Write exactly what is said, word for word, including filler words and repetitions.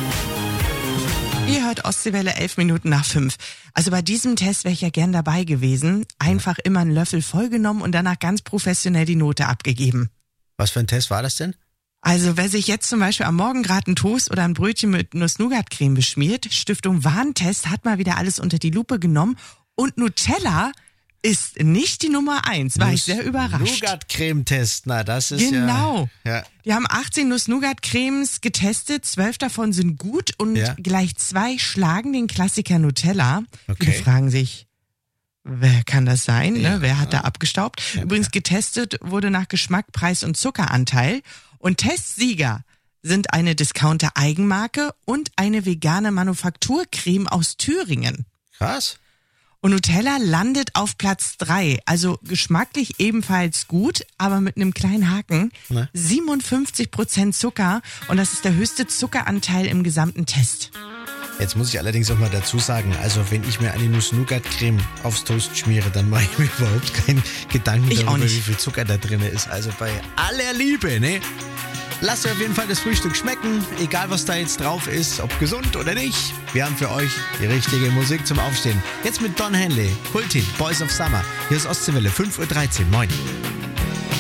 Ihr hört Ostseewelle elf Minuten nach fünf. Also bei diesem Test wäre ich ja gern dabei gewesen. Einfach immer einen Löffel vollgenommen und danach ganz professionell die Note abgegeben. Was für ein Test war das denn? Also wer sich jetzt zum Beispiel am Morgen gerade einen Toast oder ein Brötchen mit Nuss-Nougat-Creme beschmiert, Stiftung Warentest hat mal wieder alles unter die Lupe genommen und Nutella ist nicht die Nummer eins. War ich sehr überrascht. Nougat-Creme-Test, na das ist genau. ja... ja. Die haben achtzehn Nuss-Nougat-Cremes getestet, zwölf davon sind gut und Ja. gleich zwei schlagen den Klassiker Nutella. Okay. Viele fragen sich, wer kann das sein? Ja. Ne? Wer hat da abgestaubt? Ja. Übrigens getestet wurde nach Geschmack, Preis und Zuckeranteil. Und Testsieger sind eine Discounter-Eigenmarke und eine vegane Manufakturcreme aus Thüringen. Krass. Und Nutella landet auf Platz drei, also geschmacklich ebenfalls gut, aber mit einem kleinen Haken. Na? siebenundfünfzig Prozent Zucker und das ist der höchste Zuckeranteil im gesamten Test. Jetzt muss ich allerdings auch mal dazu sagen, also wenn ich mir eine Nuss-Nougat-Creme aufs Toast schmiere, dann mache ich mir überhaupt keinen Gedanken Ich auch darüber, nicht. wie viel Zucker da drin ist. Also bei aller Liebe, ne? Lasst euch auf jeden Fall das Frühstück schmecken, egal was da jetzt drauf ist, ob gesund oder nicht. Wir haben für euch die richtige Musik zum Aufstehen. Jetzt mit Don Henley, Kultin, Boys of Summer. Hier ist Ostseewelle, fünf Uhr dreizehn. Moin.